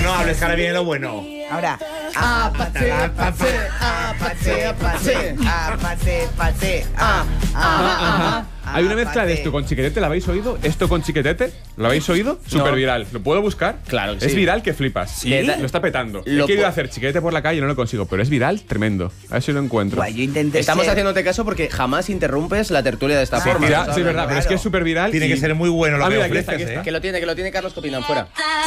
no hables, que ahora viene lo bueno. Ahora. Apate. Hay una mezcla de esto con Chiquetete, ¿la habéis oído? Esto con Chiquetete, ¿lo habéis oído? Súper viral. ¿Lo puedo buscar? Claro que Es sí. viral que flipas. ¿Sí? Lo está petando. He querido hacer Chiquetete por la calle y no lo consigo, pero es viral tremendo. A ver si lo encuentro. Guay, yo intenté Estamos haciéndote caso porque jamás interrumpes la tertulia de esta forma. Ya, ¿sabes? sí, es verdad, pero es que es súper viral. Tiene que ser muy bueno lo que mira, aquí ofreces, está, aquí está. Que lo tiene Carlos Copinán, fuera.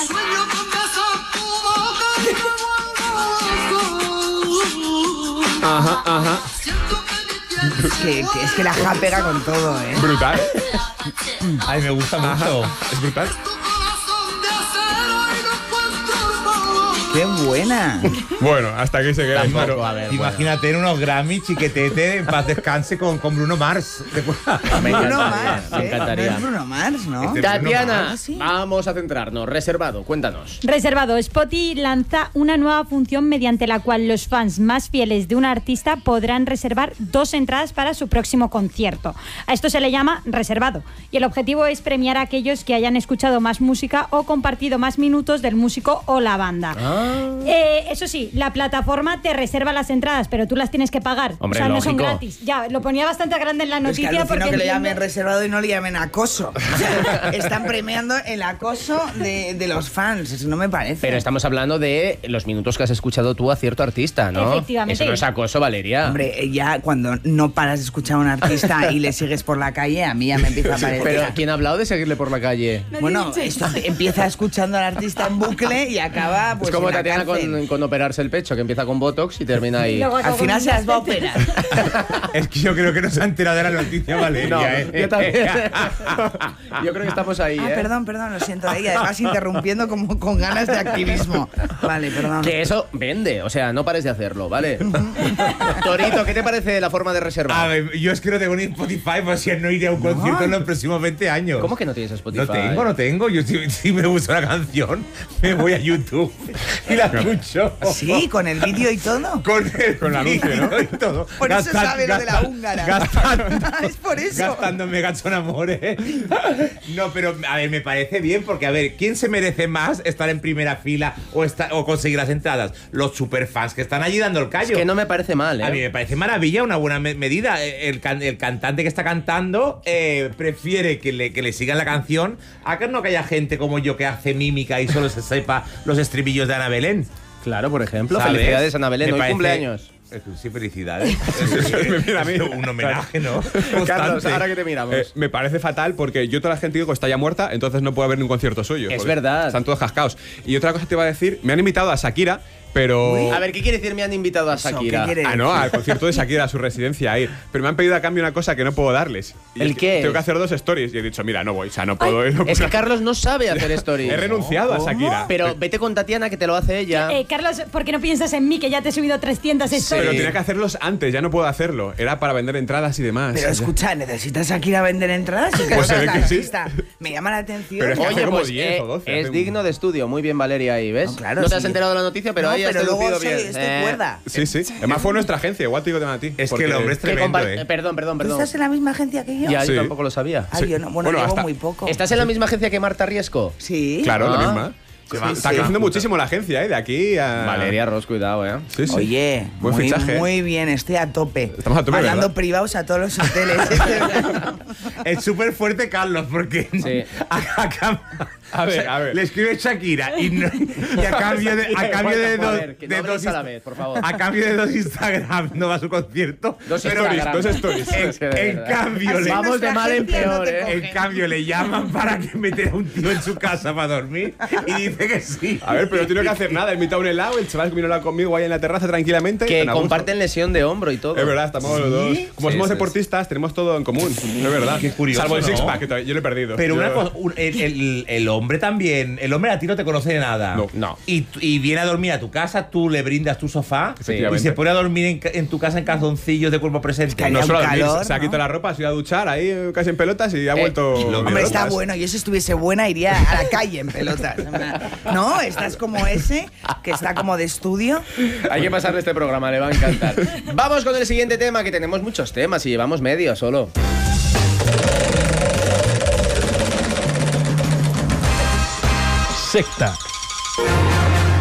Ajá. Es que la ja pega con todo, ¿eh? Brutal. Ay, me gusta mucho. Es brutal. ¡Qué buena! Bueno, hasta aquí se queda. Tampoco, Claro. a ver, Imagínate en unos Grammy, Chiquetete, en paz descanse con Bruno Mars. Me Bruno encantaría, Mars, me encantaría. No es Bruno Mars, ¿no? Este- Tatiana, Ah, sí. vamos a centrarnos. Reservado, cuéntanos. Reservado. Spotify lanza una nueva función mediante la cual los fans más fieles de un artista podrán reservar 2 entradas para su próximo concierto. A esto se le llama reservado. Y el objetivo es premiar a aquellos que hayan escuchado más música o compartido más minutos del músico o la banda. Eso sí, la plataforma te reserva las entradas, pero tú las tienes que pagar. Hombre, o sea, no son lógico. gratis. Ya, lo ponía bastante grande en la Es que noticia alucino porque que le entiendo- llamen reservado y no le llamen acoso. O sea, están premiando el acoso de los fans. Eso no me parece. Pero estamos hablando de los minutos que has escuchado tú a cierto artista, ¿no? Efectivamente. Eso no es acoso, Valeria. Hombre, ya cuando no paras de escuchar a un artista y le sigues por la calle, a mí ya me empieza a parecer. Pero ¿quién ha hablado de seguirle por la calle? Bueno, esto empieza escuchando al artista en bucle y acaba pues es como en la Tatiana cárcel. con operarse el pecho, que empieza con Botox y termina ahí. Luego Al acabo final con se las va a un bastete. operar. Es que yo creo que no se ha enterado de la noticia, Valeria. No, ¿eh? yo también. Yo creo que estamos ahí, Ah, ¿eh? perdón, lo siento. Y además interrumpiendo como con ganas de activismo. Vale, perdón. Que eso vende, o sea, no pares de hacerlo, ¿vale? Torito, ¿qué te parece la forma de A reservar? ver, yo es que no tengo ni Spotify, pues si no iré a un concierto en los próximos 20 años. ¿Cómo que no tienes Spotify? No tengo. Yo si me gusta una canción, me voy a YouTube y la escucho. Sí, con el vídeo y todo. Con el anuncio, ¿no? y todo. Por eso sabe lo de la húngara. Es por eso. Gastando Mega Son Amores. No, pero a ver, me parece bien porque, a ver, ¿quién se merece más estar en primera fila o conseguir las entradas? Los superfans que están allí dando el callo. Es que no me parece mal, ¿eh? A mí me parece maravilla, una buena medida. El cantante que está cantando prefiere que le sigan la canción a que no que haya gente como yo que hace mímica y solo se sepa los estribillos de Ana Belén. Claro, por ejemplo. ¿Sabes? Felicidades, Ana Belén. Me Hoy parece- cumpleaños. Sí, felicidades. me mira a mí. Es un homenaje, ¿no? Carlos, Constante. ahora que te miramos. Me parece fatal porque yo toda la gente digo que está ya muerta, entonces no puede haber ni un concierto suyo. Es porque verdad. Están todos cascados. Y otra cosa te iba a decir, me han invitado a Shakira, pero... A ver, ¿qué quiere decir me han invitado a Eso, Shakira? ¿qué quiere? Ah, no, al concierto de Shakira, a su residencia a ir. Pero me han pedido a cambio una cosa que no puedo darles. Y ¿El es que qué? Tengo que hacer 2 stories. Y he dicho, mira, no voy, o sea, no puedo. no Es que puedo. Carlos no sabe hacer stories. He renunciado a Shakira. Pero vete con Tatiana que te lo hace ella. Carlos, ¿por qué no piensas en mí que ya te he subido 300 Pero stories? tenía que hacerlos antes, ya no puedo hacerlo. Era para vender entradas y demás. Pero escucha, ¿necesitas aquí a vender entradas? ¿Y qué Pues se haces ve que sí. artista? Me llama la atención. Pero es que Oye, hace como pues 10 o 12, es hace digno de estudio. Muy bien, Valeria, ahí, ¿ves? No, claro, te sí. has enterado de la noticia, pero No, ahí has pero luego deducido soy- bien. estoy cuerda. Sí, sí. Además fue nuestra agencia, igual te digo tema a ti. Es que porque- el hombre es Que tremendo, Perdón. ¿Tú estás en la misma agencia que yo? Ya, Sí. yo tampoco lo sabía. Ay, yo no. Bueno, Bueno, llevo hasta- muy poco. ¿Estás en la misma agencia que Marta Riesco? Sí. Claro, la Ah. misma. Está sí. creciendo muchísimo la agencia, de aquí a... Valeria Ross, cuidado, ¿eh? Sí, sí. Oye, Buen fichaje. muy bien, estoy a tope. Estamos a tope, Mandando ¿verdad? privados a todos los hoteles. Es súper fuerte Carlos porque Sí. A ver. le escribe Shakira y a cambio de Joder, que no habléis a la vez, por favor. a cambio de 2 Instagram no va a su concierto. Dos Pero Instagram. Dos stories. Es que de en verdad. cambio le Vamos de mal en peor, ¿eh? en cambio le llaman para que meta a un tío en su casa para dormir y dice que sí. A ver, pero no tiene que hacer nada. He invitado un helado, el chaval que vino a hablar conmigo ahí en la terraza tranquilamente. Que tan a gusto. comparten lesión de hombro y todo. Es verdad, estamos los dos. Como Sí, somos sí, deportistas, tenemos todo en común. Es verdad. Qué curioso, Salvo el ¿no? six-pack, que todavía yo lo he perdido. Pero Yo- una cosa, el hombre también, el hombre a ti no te conoce de nada. No. Y viene a dormir a tu casa, tú le brindas tu sofá y Efectivamente. se pone a dormir en tu casa en calzoncillos de cuerpo presente. que No haría solo un a dormir, calor, se ha ¿no? quitado la ropa, se ha ido a duchar ahí casi en pelotas y ha vuelto. Hombre, está pelotas. bueno. Yo si estuviese buena iría a la calle en pelotas. No, estás como ese, que está como de estudio. Hay que pasarle este programa, le va a encantar. Vamos con el siguiente tema, que tenemos muchos temas y llevamos medio solo. Secta.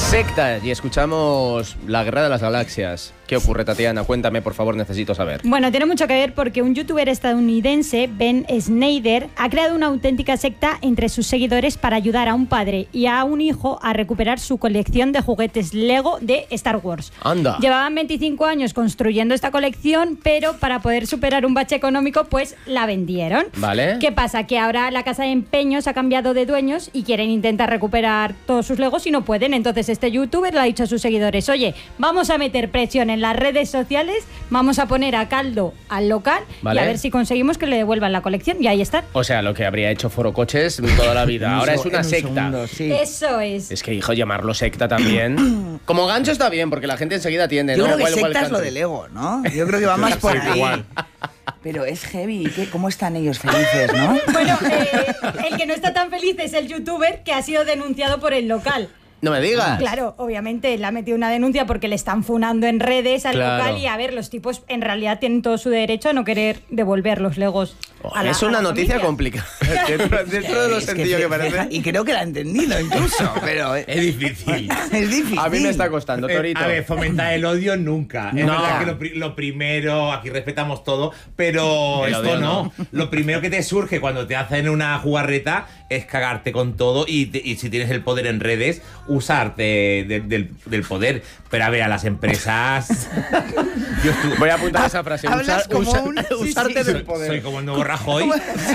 Secta, y escuchamos La Guerra de las Galaxias. ¿Qué ocurre, Tatiana? Cuéntame, por favor, necesito saber. Bueno, tiene mucho que ver porque un youtuber estadounidense, Ben Snyder, ha creado una auténtica secta entre sus seguidores para ayudar a un padre y a un hijo a recuperar su colección de juguetes Lego de Star Wars. Anda. Llevaban 25 años construyendo esta colección, pero para poder superar un bache económico, pues la vendieron. Vale. ¿Qué pasa? Que ahora la casa de empeños ha cambiado de dueños y quieren intentar recuperar todos sus Legos y no pueden. Entonces este youtuber le ha dicho a sus seguidores: oye, vamos a meter presión en las redes sociales, vamos a poner a caldo al local, vale, y a ver si conseguimos que le devuelvan la colección. Y ahí está. O sea, lo que habría hecho Foro Coches toda la vida. Ahora es una secta. Segundo, sí. Eso es. Es que, hijo, llamarlo secta también. Como gancho está bien, porque la gente enseguida atiende. Yo ¿no? creo que Wild secta es lo Country. del ego, ¿no? Yo creo que va más por ahí. Igual. Pero es heavy. ¿Cómo están ellos felices, no? Bueno, el que no está tan feliz es el youtuber que ha sido denunciado por el local. No me digas. Claro, obviamente le ha metido una denuncia porque le están funando en redes al Claro. local, y a ver, los tipos en realidad tienen todo su derecho a no querer devolver los Legos. Es una noticia familia. complicada. dentro de lo Es sencillo que parece. Y creo que la ha entendido incluso, pero Es difícil. es difícil. A mí me está costando, Torito. A ver, fomentar el odio nunca. Es No. verdad que lo primero, aquí respetamos todo, pero El esto odio no. Lo primero que te surge cuando te hacen una jugarreta es cagarte con todo y si tienes el poder en redes, usarte del poder. Pero a ver, a las empresas... Voy a apuntar esa frase. Hablas como usarte sí, del poder. Soy como el nuevo Rajoy.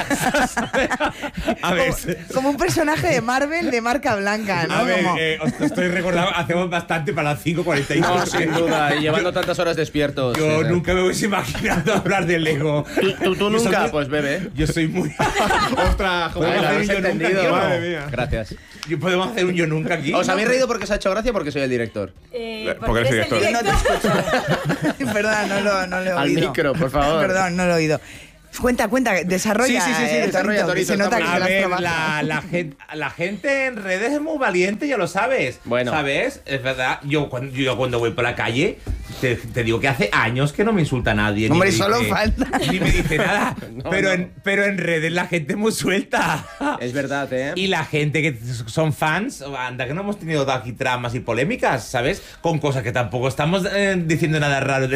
A ver, Como un personaje de Marvel de marca blanca, ¿no? a ver, Como- os estoy recordando, hacemos bastante para las 5:45. No, sin duda. Y llevando tantas horas despiertos. Yo Sí, sí. nunca me hubiese imaginado hablar de Lego. ¿Tú Yo nunca? soy- Pues bebe. Yo soy muy... Ostras, Podemos Ay, lo hacer habéis un yo nunca entendido. aquí, ¿o no? Madre mía. Gracias. ¿Podemos hacer un yo nunca aquí? ¿Os habéis reído porque os ha hecho gracia o porque soy el director? Porque eres director. Yo no te escucho. Perdón, no lo he Al oído. micro, por favor. Perdón, no lo he oído. Cuenta, desarrolla. Sí, desarrolla, que se Torito, nota que estamos- A se las ver, trabaja. la gente en redes es muy valiente, ya lo sabes. Bueno. ¿Sabes? Es verdad. Yo cuando voy por la calle, te digo que hace años que no me insulta a nadie. Hombre, ni me solo dice- falta. Ni me dice nada. No, pero, no. pero en redes la gente es muy suelta. Es verdad, ¿eh? Y la gente que son fans, anda que no hemos tenido aquí tramas y polémicas, ¿sabes? Con cosas que tampoco estamos diciendo nada raro.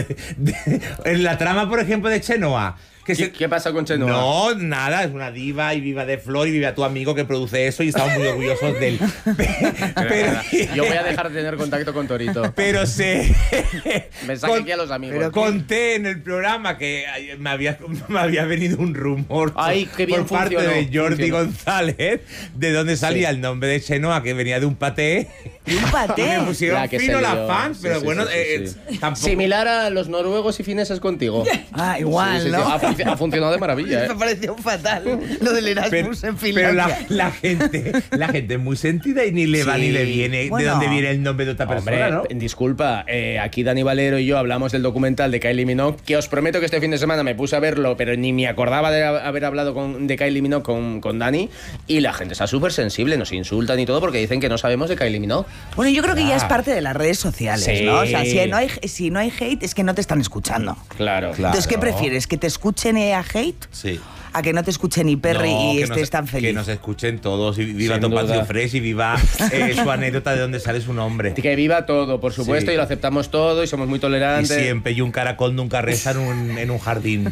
En la trama, por ejemplo, de Chenoa. ¿Qué pasa con Chenoa? No, nada, es una diva y viva de Flor y vive a tu amigo que produce eso y estamos muy orgullosos de él. Pero, Yo voy a dejar de tener contacto con Torito. pero se... Mensaje aquí a los amigos. pero- Conté en el programa que me había venido un rumor Ay, qué bien por parte funcionó, de Jordi funcionó. González de dónde salía Sí. el nombre de Chenoa, que venía de un paté. Y un Y paté. me pusieron La que fino se las lió. fans, Sí, pero sí, bueno, sí, sí. tampoco... Similar a los noruegos y fineses contigo. Ah, igual, Sí, sí, sí. ¿no? Ha funcionado de maravilla, ¿eh? Me pareció fatal lo del Pero, Erasmus en pero Finlandia. la gente es muy sentida y ni le va Sí. ni le viene Bueno. de dónde viene el nombre de otra persona, Hombre, ¿no? disculpa, aquí Dani Valero y yo hablamos del documental de Kylie Minogue, que os prometo que este fin de semana me puse a verlo, pero ni me acordaba de haber hablado de Kylie Minogue con Dani, y la gente está súper sensible, nos insultan y todo porque dicen que no sabemos de Kylie Minogue. Bueno, yo creo que ya es parte de las redes sociales, Sí. ¿no? O sea, si no hay hate, es que no te están escuchando. Claro, Entonces, ¿qué prefieres? ¿Que te escuchen a hate? Sí. ¿A que no te escuchen ni Perry No, y que estés nos- tan feliz? Que nos escuchen todos y viva Sin Topacio duda. Fresh y viva su anécdota de dónde sale su nombre. que viva todo, por supuesto, Sí. y lo aceptamos todo y somos muy Y tolerantes. siempre, y un caracol nunca reza en un jardín.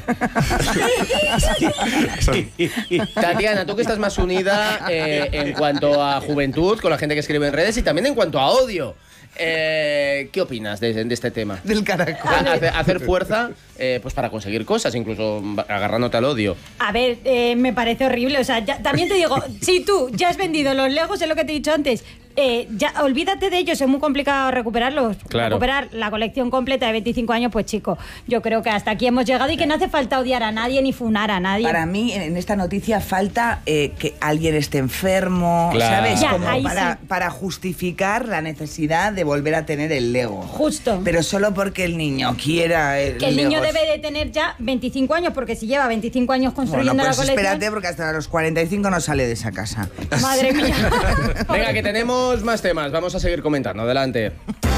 Tatiana, tú que estás más unida en cuanto a juventud, con la gente que escribe en redes y también en cuanto a odio. ¿Qué opinas de este tema? Del caracol. Hacer fuerza pues para conseguir cosas, incluso agarrándote al odio. A ver, me parece horrible. O sea, también te digo, si tú ya has vendido los Legos, es lo que te he dicho antes, ya olvídate de ellos, es muy complicado recuperarlos. Claro. Recuperar la colección completa de 25 años, pues chico, yo creo que hasta aquí hemos llegado y que no hace falta odiar a nadie ni funar a nadie. Para mí, en esta noticia falta que alguien esté enfermo, Claro. ¿sabes? Ya, Como ahí para justificar la necesidad de volver a tener el Lego. Justo. Pero solo porque el niño quiera el Que el niño Lego. debe de tener ya 25 años, porque si lleva 25 años construyendo Bueno, la pues colección... espérate, porque hasta los 45 no sale de esa casa. Madre mía. Venga, que tenemos más temas, vamos a seguir comentando, adelante.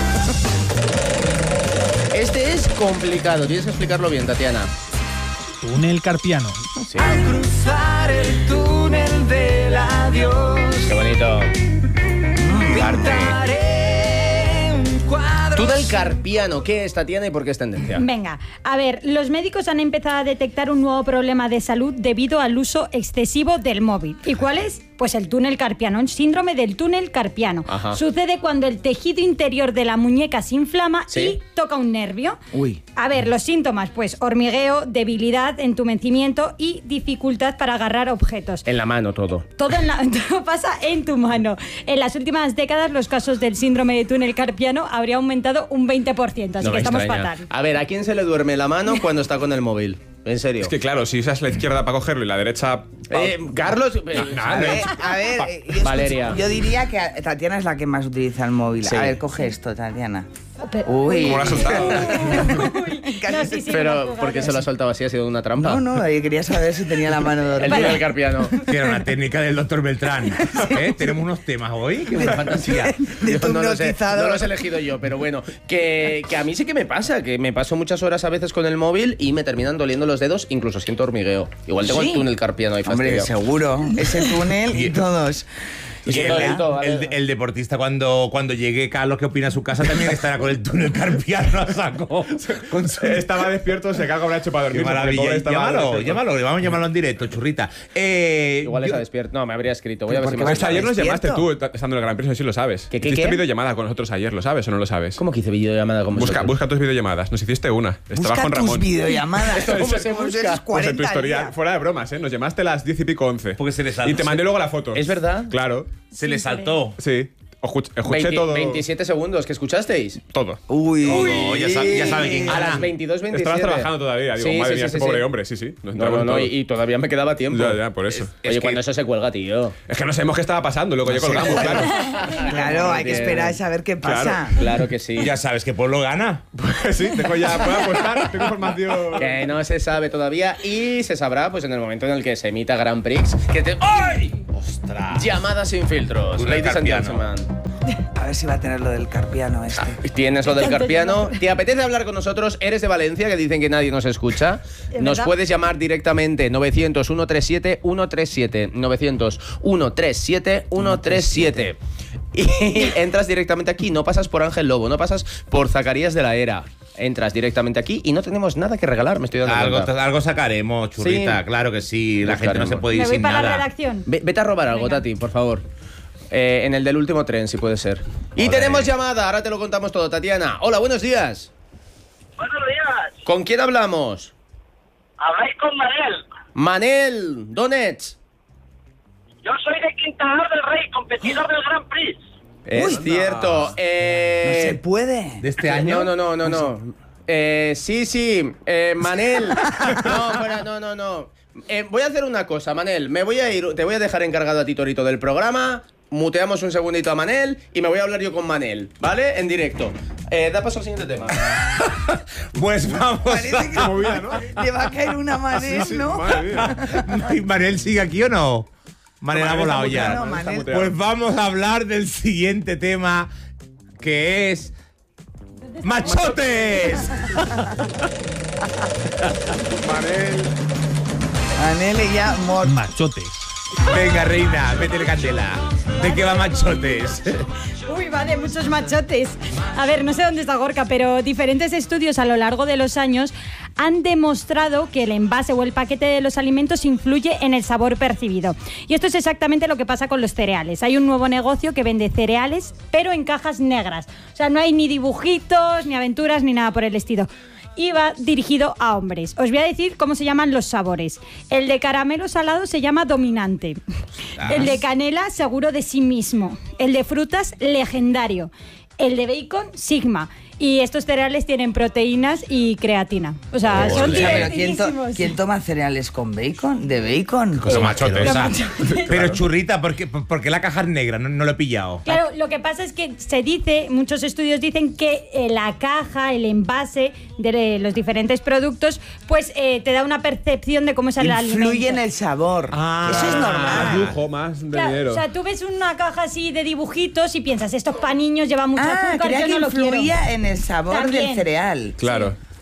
Este es complicado, tienes que explicarlo bien, Tatiana. Túnel Carpiano. Sí. Cruzar el túnel del adiós. Qué bonito. Arte. Pintaré carpiano. ¿Qué es, Tatiana, y por qué es tendencia? Venga, a ver, los médicos han empezado a detectar un nuevo problema de salud debido al uso excesivo del móvil. ¿Y cuál es? Pues el túnel carpiano, un síndrome del túnel carpiano. Ajá. Sucede cuando el tejido interior de la muñeca se inflama y toca un nervio. Uy. A ver, los síntomas, pues hormigueo, debilidad, entumecimiento y dificultad para agarrar objetos. En la mano todo. Todo pasa en tu mano. En las últimas décadas los casos del síndrome de túnel carpiano habría aumentado un 20%, así No que me estamos extraña. fatal. A ver, ¿a quién se le duerme la mano cuando está con el móvil? En serio. Es que claro, si usas la izquierda para cogerlo y la derecha... Carlos... A ver, yo Valeria. yo diría que Tatiana es la que más utiliza el móvil. Sí. A ver, coge esto, Tatiana. Pero- Uy. ¿Cómo lo has soltado? No, sí, sí, Pero, no, ¿por qué se lo ha soltado así? ¿Ha sido una trampa? No, quería saber si tenía la mano El dormida. túnel carpiano. Que era una técnica del doctor Beltrán. Tenemos unos temas hoy. Qué buena fantasía. De tu No los he hipnotizador. elegido yo, pero bueno, que a mí sí que me pasa, que me paso muchas horas a veces con el móvil y me terminan doliendo los dedos, incluso siento hormigueo. Igual tengo ¿Sí? el túnel carpiano ahí Hombre, fastidiado. seguro. Ese túnel y todos. Y el deportista cuando llegue Carlos, ¿qué opina su casa? También estará con el túnel carpiano a saco. Estaba despierto, se caga, habrá hecho para Qué dormir. maravilla. Llámalo, Llámalo, vamos a llamarlo en directo, churrita. Igual está despierto. No, me habría escrito. Voy a ver si me Pues ayer nos ¿Despierto? llamaste tú, estando en el Gran Prix, no sé si lo sabes. ¿Qué? Hiciste videollamada con nosotros ayer, ¿lo sabes o no lo sabes? ¿Cómo que hice videollamada con vosotros? Busca tus videollamadas. Nos hiciste una. Estabas Busca con tus Ramón. videollamadas. ¿Esto cómo se Como busca? esos Pues en tu 40 historial, días. fuera de bromas, ¿eh? Nos llamaste a las 10 y pico 11. Porque se le saltó. Y te mandé luego la foto. ¿Es verdad? Claro. Se le saltó. Sí. Escuché todo. 27 segundos, ¿que escuchasteis? Todo. Uy. No, ya sabe quién A gana. las 22:27. Estabas trabajando todavía. Digo, Sí, madre sí, mía, sí, este sí, pobre sí. hombre. Sí, sí. Nos No, entramos todos. y todavía me quedaba tiempo. Ya, por eso. Oye, Es cuando que- eso se cuelga, tío. Es que no sabemos qué estaba pasando, luego ya colgamos, claro. Claro, hay que esperar a saber qué pasa. Claro que sí. Ya sabes que pueblo gana. Pues sí, puedo apostar, tengo información. Que no se sabe todavía y se sabrá pues en el momento en el que se emita Grand Prix. ¡Ay! ¡Ostras! Llamadas sin filtros. Túnel Ladies and carpiano. gentlemen. A ver si va a tener lo del carpiano este. Tienes lo del carpiano. ¿Te apetece hablar con nosotros? Eres de Valencia, que dicen que nadie nos escucha. ¿Es Nos verdad? puedes llamar directamente 900-137-137. 900-137-137. Y entras directamente aquí. No pasas por Ángel Lobo, no pasas por Zacarías de la Era. Entras directamente aquí y no tenemos nada que regalar, me estoy dando cuenta. Algo sacaremos, churrita. Sí. Claro que sí. La gente no se Buscaremos. puede ir Me voy sin para la nada. redacción. Vete a robar algo, Venga. Tati, por favor. En el del último tren, si puede ser. Y Joder. tenemos llamada, ahora te lo contamos todo, Tatiana. Hola, buenos días. Buenos días. ¿Con quién hablamos? Habláis con Manel. Manel, Donets. Yo soy de Quintanar del Rey, competidor del Grand Prix. Es cierto. No se puede. ¿De este año? No. Sí. Manel. No, fuera, no. Voy a hacer una cosa, Manel. Me voy a ir, te voy a dejar encargado a ti, Torito, del programa. Muteamos un segundito a Manel y me voy a hablar yo con Manel, ¿vale? En directo. Da paso al siguiente tema. Pues vamos. Parece que movida, ¿no? le va a caer una manera, ¿no? Madre mía. ¿Y Manel sigue aquí o no? Manel ha Manel volado está ya. muteado, No, Manel está Manel. muteado. Pues vamos a hablar del siguiente tema, que es ¡machotes! Manel y ya Machotes. Venga, reina, métele candela. ¿De qué va machotes? Uy, va de muchos machotes. A ver, no sé dónde está Gorka, pero diferentes estudios a lo largo de los años han demostrado que el envase o el paquete de los alimentos influye en el sabor percibido. Y esto es exactamente lo que pasa con los cereales. Hay un nuevo negocio que vende cereales, pero en cajas negras. O sea, no hay ni dibujitos, ni aventuras, ni nada por el estilo. Y va dirigido a hombres. Os voy a decir cómo se llaman los sabores. El de caramelo salado se llama dominante. El de canela, seguro de sí mismo. El de frutas, legendario. El de bacon, sigma. Y estos cereales tienen proteínas y creatina. O sea, son O sea, pero divertidísimos. ¿quién toma cereales con bacon? ¿De bacon? Cosa machotes. Pero- Pero churrita, ¿por qué la caja es negra? No lo he pillado. Claro, lo que pasa es que se dice, muchos estudios dicen que la caja, el envase de los diferentes productos, pues te da una percepción de cómo es el alimento. Influye en el sabor. Ah. Eso es Más normal. lujo, más de Claro, dinero. o sea, tú ves una caja así de dibujitos y piensas, estos pa' niños llevan mucho azúcar, creía yo que no lo quiero. influía en el sabor También. del cereal. Claro.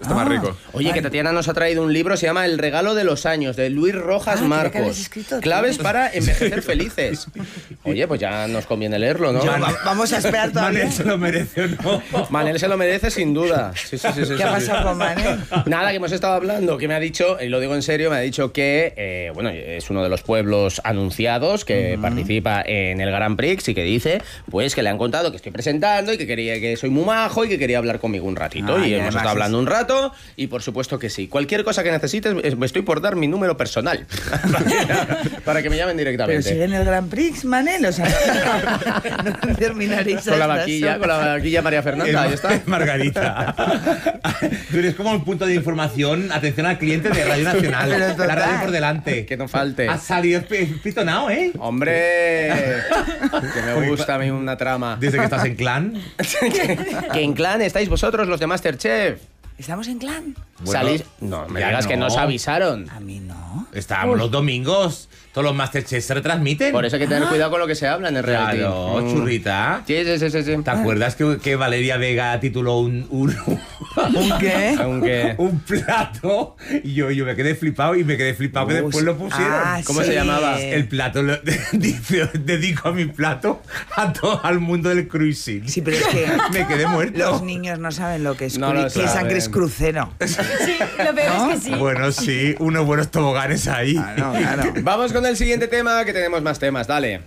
Está más rico. Oye, que Tatiana nos ha traído un libro, se llama El regalo de los años, de Luis Rojas creía que habías Marcos. escrito tú. Claves para envejecer felices. Oye, pues ya nos conviene leerlo, ¿no? Vamos a esperar todavía. ¿Manel se lo merece o no? Manel se lo merece sin duda. Sí, ¿Qué ha pasado con Manel? Nada, que hemos estado hablando, que me ha dicho, y lo digo en serio, me ha dicho que, bueno, es uno de los pueblos anunciados que participa en el Grand Prix y que dice, pues, que le han contado que estoy presentando y que quería que soy muy majo y que quería hablar conmigo un ratito. Ay, Y hemos además estado hablando un rato y por supuesto que sí. Cualquier cosa que necesites, me estoy por dar mi número personal para que me llamen Pero directamente. sigue en el Grand Prix, Manel, o sea, no terminaréis Con la hasta vaquilla María Fernanda, ahí está. Margarita. Tú eres como un punto de información, atención al cliente de Radio Nacional. Pero total. La radio por delante. Que no falte. Has salido pitonado, ¿eh? Hombre, que me gusta a mí una trama. Desde que estás en Clan. Que en Clan estáis vosotros, los de Masterchef. ¿Estamos en Clan? Bueno, Salís. No, me ya digas que no. nos avisaron. A mí no. Estábamos los domingos. Todos los Masterchef se retransmiten. Por eso hay que tener cuidado con lo que se habla en el reality. Claro, churrita. Sí. ¿Te acuerdas que Valeria Vega tituló ¿Un qué? Aunque. un plato? Y yo me quedé flipado que después lo pusieron. ¿Cómo se llamaba? El plato, dice, dedico a mi plato a todo al mundo del cruising. Sí, pero es que Me quedé muerto. los niños no saben lo que es No lo piensan saben. que es crucero. Sí, lo peor es que sí. Bueno, sí, unos buenos toboganes ahí. Claro, claro. Vamos con el siguiente tema, que tenemos más temas. Dale.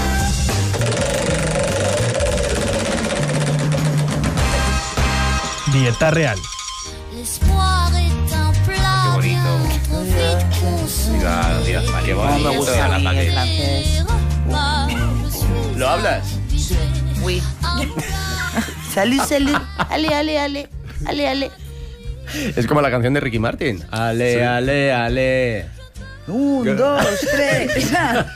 Dieta real. Qué bonito. Qué Cómo me gusta a mí el francés. ¿Lo hablas? Oui. Salud, salud. Ale, ale, ale. Ale, ale. Es como la canción de Ricky Martin. Ale, ale, ale. 1, 2, 3.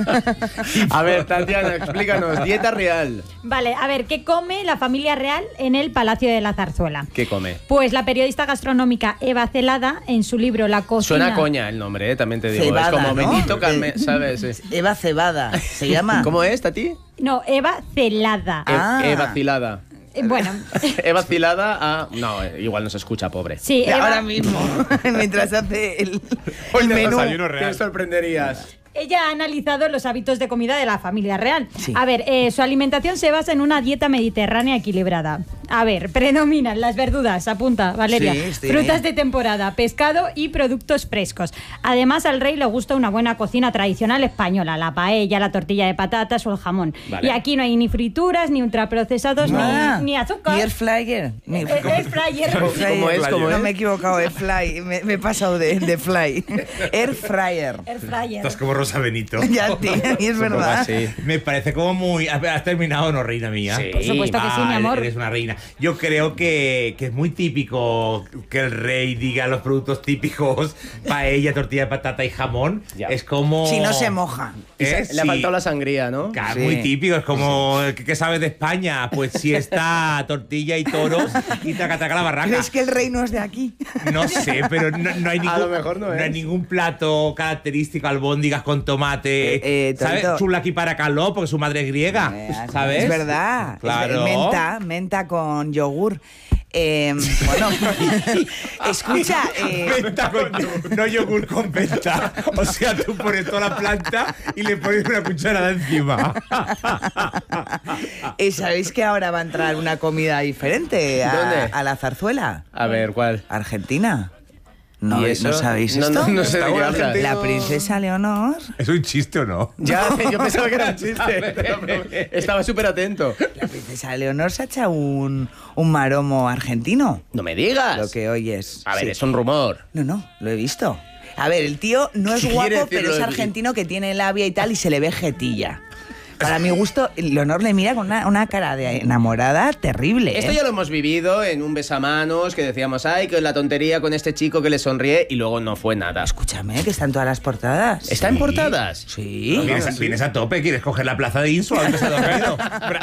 A ver, Tatiana, explícanos. Dieta real. Vale, a ver, ¿qué come la familia real en el Palacio de la Zarzuela? ¿Qué come? Pues la periodista gastronómica Eva Celada, en su libro La cocina... Suena a coña el nombre, también te digo. Cebada, es como ¿no? Benito Carmen, ¿sabes? Sí. Eva Cebada, se llama. ¿Cómo es, Tati? No, Eva Celada. Ah. He vacilada. Bueno, He vacilada a... No, igual no se escucha, pobre. sí, Eva... Ahora mismo, mientras hace el menú. Desayuno real. Te sorprenderías. Ella ha analizado los hábitos de comida de la familia real. Sí. A ver, su alimentación se basa en una dieta mediterránea equilibrada. A ver, predominan las verduras, apunta Valeria, Sí, estoy frutas ahí. de temporada, pescado y productos frescos. Además, al rey le gusta una buena cocina tradicional española, la paella, la tortilla de patatas o el jamón. Vale. Y aquí no hay ni frituras, ni ultraprocesados, ni azúcar. Y air fryer. Air fryer. ¿Cómo es? ¿Cómo No es? me he equivocado, air fly. Me he pasado de fly. Air fryer. Air fryer. Estás como Rosa Benito. Ya, tío, y es verdad. así. Me parece como muy... ¿Has terminado, no, reina mía? Sí. Por supuesto que sí, mi amor. Eres una reina. Yo creo que es muy típico que el rey diga los productos típicos, paella, tortilla de patata y jamón. Ya. Es como... Si no se moja. ¿Eh? Le ha Sí. faltado la sangría, ¿no? Claro, Sí. muy típico, es como ¿qué sabes de España? Pues si está tortilla y toros y taca taca la barraca. ¿Crees que el rey no es de aquí? No sé, pero no hay ningún, A lo mejor no hay es. ningún plato característico, albóndigas con tomate, ¿sabes? Torito. Chulaki para caló, porque su madre es griega, ¿sabes? Es verdad. Claro. Menta con yogur. Bueno, escucha. Menta con no yogur con menta. O sea, tú pones toda la planta y le pones una cucharada encima. ¿Sabéis que ahora va a entrar una comida diferente ¿Dónde? a la zarzuela? A ver, ¿cuál? Argentina. ¿No, ¿Y eso? ¿no sabéis No, esto? no sé de qué Está hablas. La princesa Leonor. ¿Es un chiste o no? Ya, yo pensaba que era un chiste. pero estaba súper atento. La princesa Leonor se ha echado un maromo argentino. No me digas. Lo que oyes. A ver, Sí. es un rumor. No, lo he visto. A ver, el tío no es ¿Qué quiere guapo, decir pero lo es de- argentino que tiene labia y tal y se le ve jetilla. Para mi gusto, Leonor le mira con una cara de enamorada terrible. Esto ya lo hemos vivido en un besamanos que decíamos, ay, que la tontería con este chico que le sonríe y luego no fue nada. Escúchame, que está en todas las portadas. ¿Está en portadas? Sí. Vienes a tope, quieres coger la plaza de Insua, antes se ha dormido.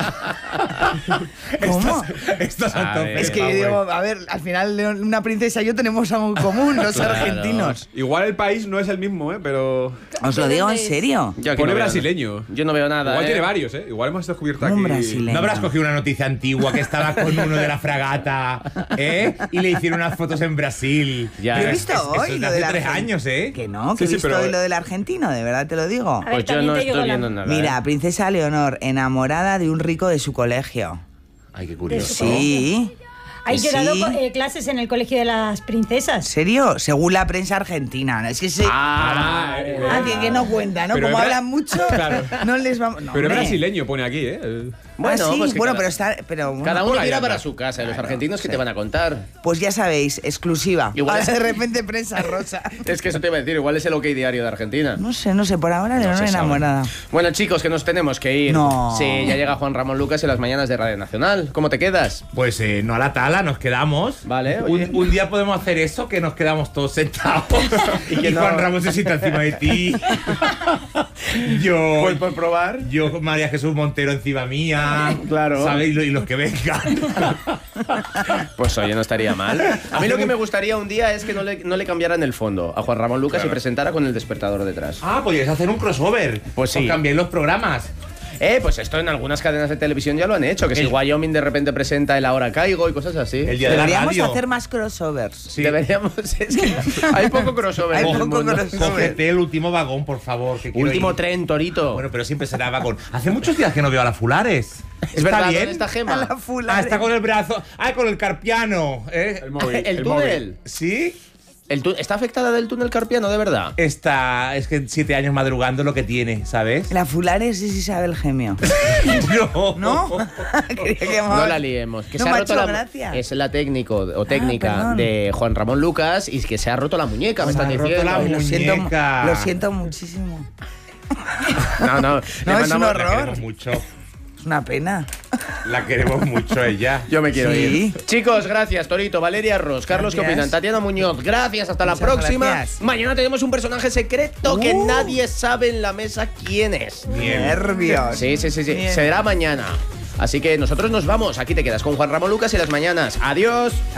¿Cómo? Estás a A tope. ver. Es que yo digo, a ver, al final una princesa y yo tenemos algo en común, los Claro. argentinos. Igual el país no es el mismo, pero... Os lo digo en serio. Yo aquí Pone no veo brasileño. nada. Yo no veo nada. Igual tiene varios, ¿eh? Igual hemos descubierto Un aquí. brasileño. ¿No habrás cogido una noticia antigua que estaba con uno de la fragata, y le hicieron unas fotos en Brasil? Ya. Yo he Pero visto eso hoy es de lo hace del 3 argen- años, ¿eh? Que no, que Sí, he visto pero- hoy lo del argentino, de verdad te lo digo. A ver, Pues yo también no te digo estoy la- viendo nada. Mira, princesa Leonor, enamorada de un rico de su colegio. Ay, qué curioso. Sí. Ay, Que yo he dado sí. clases en el colegio de las princesas. ¿Serio? Según la prensa argentina. ¿No? Es que sí. Ah, que no cuenta, ¿no? Pero Como es bra- hablan mucho, Claro. no les vamos. No, Pero es hombre. brasileño, pone aquí, ¿eh? Bueno, Ah, sí, pues que bueno, cada- pero está. Pero, bueno, Cada uno por ahí tira anda. para su casa. ¿Y los argentinos qué te van a contar? Pues ya sabéis, exclusiva. Igual Ahora es- de repente prensa rosa. Es que eso te iba a decir, igual es el OK Diario de Argentina. No sé, por ahora No Leonor se sabe. enamorada. Bueno, chicos, que nos tenemos que ir. No. Sí, ya llega Juan Ramón Lucas en las mañanas de Radio Nacional. ¿Cómo te quedas? Pues no a la tala, nos quedamos. Vale, oye. Un día podemos hacer eso, que nos quedamos todos sentados. y que no- Juan Ramón se sienta encima de ti. Yo. Pues por probar. Yo, María Jesús Montero encima mía. Claro. ¿Sabéis? Y los que vengan. Pues oye, no estaría mal. A mí lo que me gustaría un día es que no le cambiaran el fondo a Juan Ramón Lucas y presentara con el despertador detrás. Ah, podrías hacer un crossover. Pues sí. Os cambiéis los programas. Pues esto en algunas cadenas de televisión ya lo han hecho. Que si El- Wyoming de repente presenta el Ahora Caigo y cosas así. El día de la Deberíamos radio. hacer más crossovers. Sí. Deberíamos. Es que hay poco crossover. Hay en el poco mundo. crossover. Cógete el último vagón, por favor. Que quiero Último ir. tren, Torito. Bueno, pero siempre será vagón. Hace muchos días que no veo a la Fulares. es verdad, bien? ¿dónde está A Gema? la fulana. Ah, está con el brazo. Ah, con el carpiano. El móvil. ¿El túnel? ¿Sí? ¿Está afectada del túnel carpiano, de verdad? Está. Es que 7 años madrugando lo que tiene, ¿sabes? La Fulares es Isabel Gemio. No. ¿No? Quería que No la liemos. Que No se me ha ha roto hecho la gracia. Es la técnico o técnica perdón. de Juan Ramón Lucas y que se ha roto la muñeca, me Se están ha roto diciendo. la Ay, muñeca. lo siento muchísimo. No, No, le es un mandamos- La horror. queremos mucho. Es una pena. La queremos mucho ella. Yo me quiero Sí. ir. Chicos, gracias, Torito, Valeria Ross, Carlos, ¿qué Gracias. opinan? Tatiana Muñoz, gracias, hasta la Muchas próxima. gracias. Mañana tenemos un personaje secreto que nadie sabe en la mesa quién es. Bien. Nervios. Sí. Bien. Será mañana. Así que nosotros nos vamos. Aquí te quedas con Juan Ramón Lucas y las mañanas. Adiós.